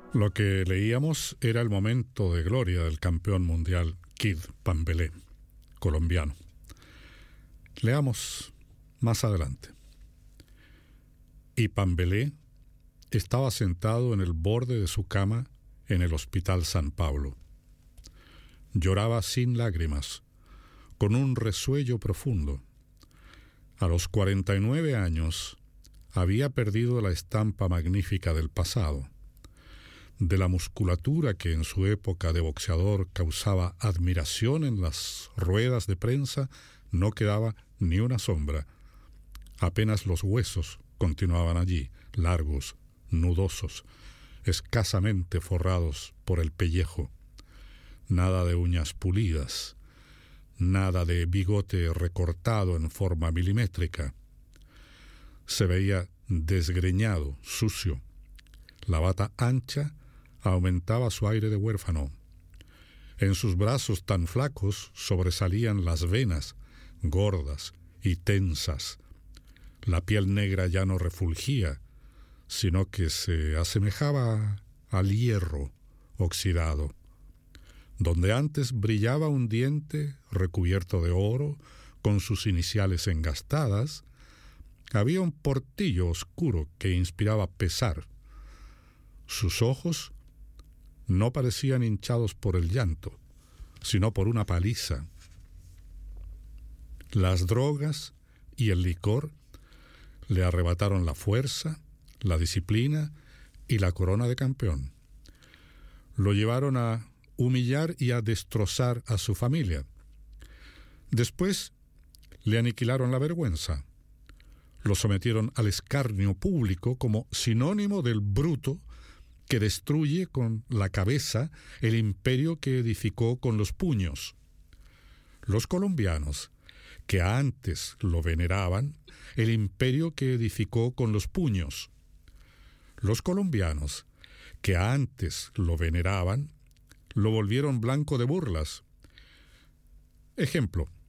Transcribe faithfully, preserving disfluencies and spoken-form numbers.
Lo que leíamos era el momento de gloria del campeón mundial Kid Pambelé, colombiano. Leamos más adelante. Y Pambelé estaba sentado en el borde de su cama en el Hospital San Pablo. Lloraba sin lágrimas, con un resuello profundo. A los cuarenta y nueve años había perdido la estampa magnífica del pasado. De la musculatura que en su época de boxeador causaba admiración en las ruedas de prensa, no quedaba ni una sombra. Apenas los huesos continuaban allí, largos, nudosos, escasamente forrados por el pellejo. Nada de uñas pulidas, nada de bigote recortado en forma milimétrica. Se veía desgreñado, sucio. La bata ancha aumentaba su aire de huérfano. En sus brazos tan flacos sobresalían las venas, gordas y tensas. La piel negra ya no refulgía, sino que se asemejaba al hierro oxidado. Donde antes brillaba un diente recubierto de oro, con sus iniciales engastadas, había un portillo oscuro que inspiraba pesar. Sus ojos no parecían hinchados por el llanto, sino por una paliza. Las drogas y el licor le arrebataron la fuerza, la disciplina y la corona de campeón. Lo llevaron a humillar y a destrozar a su familia. Después le aniquilaron la vergüenza. Lo sometieron al escarnio público como sinónimo del bruto que destruye con la cabeza el imperio que edificó con los puños. Los colombianos, que antes lo veneraban, el imperio que edificó con los puños. Los colombianos, que antes lo veneraban, lo volvieron blanco de burlas. Ejemplo,